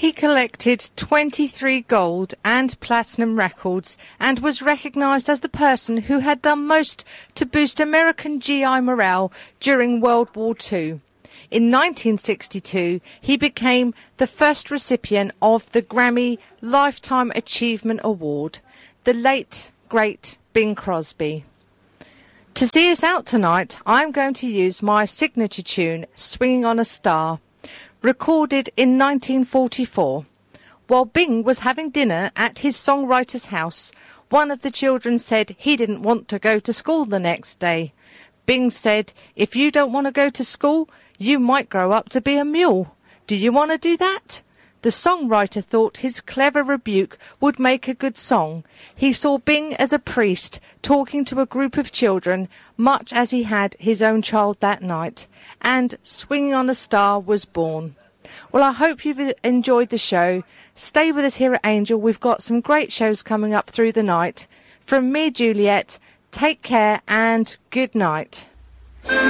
He collected 23 gold and platinum records and was recognised as the person who had done most to boost American GI morale during World War II. In 1962, he became the first recipient of the Grammy Lifetime Achievement Award, the late, great Bing Crosby. To see us out tonight, I'm going to use my signature tune, Swinging on a Star, recorded in 1944. While Bing was having dinner at his songwriter's house, one of the children said he didn't want to go to school the next day. Bing said, "If you don't want to go to school, you might grow up to be a mule. Do you want to do that?" The songwriter thought his clever rebuke would make a good song. He saw Bing as a priest talking to a group of children, much as he had his own child that night, and Swinging on a Star was born. Well, I hope you've enjoyed the show. Stay with us here at Angel. We've got some great shows coming up through the night. From me, Juliet, take care and good night.